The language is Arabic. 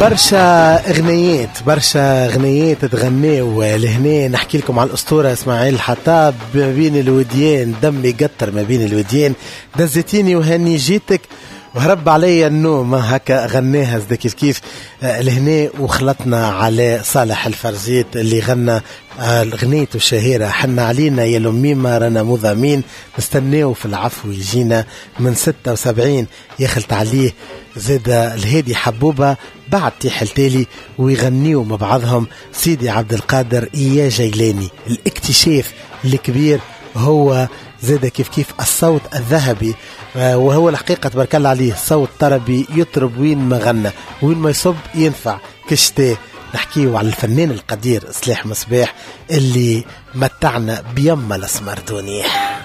برشا اغنيات تغنيو لهنا. نحكي لكم على الاسطوره اسماعيل حطاب، ما بين الوديان دمي قطر ما بين الوديان، دزتيني وهني جيتك وهرب علي النوم، هكا غناها زدا كيف لهنا. وخلطنا على صالح الفرزيت اللي غنى غنيته الشهيرة حنا علينا يا لميمة رانا مضامين، نستناو في العفو يجينا من 76 يخلط عليه زاد الهادي حبوبة بعد تيح التالي، ويغنيوا مع بعضهم سيدي عبد القادر يا جيلاني. الاكتشاف الكبير هو زاد كيف الصوت الذهبي، وهو الحقيقة تبارك الله عليه صوت طربي يطرب وين ما غنى وين ما يصب ينفع كشتاه. نحكيه على الفنان القدير صلاح مصباح اللي متعنا بيما الاسمردوني.